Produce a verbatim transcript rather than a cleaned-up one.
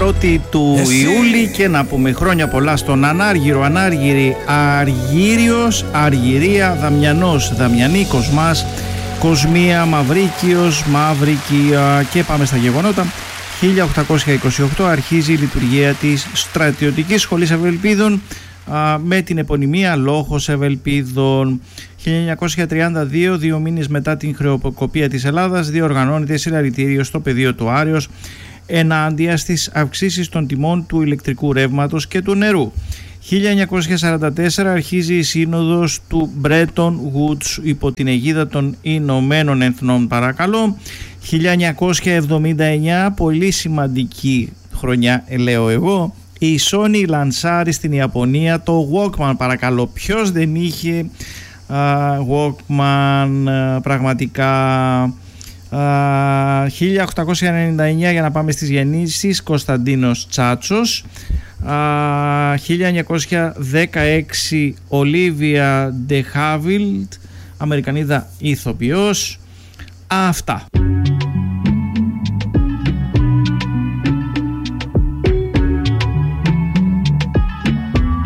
πρώτη του Εσύ. Ιούλη και να πούμε χρόνια πολλά στον Ανάργυρο, Ανάργυρη, Αργύριος, Αργυρία, Δαμιανός, Δαμιανή, Κοσμάς, Κοσμία, Μαυρίκιος, Μαυρικία. Και πάμε στα γεγονότα. χίλια οκτακόσια είκοσι οκτώ αρχίζει η λειτουργία της Στρατιωτικής Σχολής Ευελπίδων α, με την επωνυμία Λόγχος Ευελπίδων. χίλια εννιακόσια τριάντα δύο, δύο μήνες μετά την χρεοκοπία της Ελλάδας, διοργανώνεται συλλαλητήριο στο πεδίο του Άρεως ενάντια στις αυξήσεις των τιμών του ηλεκτρικού ρεύματος και του νερού. χίλια εννιακόσια σαράντα τέσσερα αρχίζει η σύνοδος του Bretton Woods υπό την αιγίδα των Ηνωμένων Εθνών, παρακαλώ. χίλια εννιακόσια εβδομήντα εννέα, πολύ σημαντική χρονιά λέω εγώ, η Sony λανσάρει στην Ιαπωνία το Walkman, παρακαλώ. Ποιος δεν είχε uh, Walkman uh, πραγματικά. Uh, χίλια οκτακόσια ενενήντα εννέα, για να πάμε στις γεννήσεις, Κωνσταντίνος Τσάτσος. uh, χίλια εννιακόσια δεκαέξι Ολίβια Ντε Χάβιλντ, Αμερικανίδα ηθοποιός. Αυτά.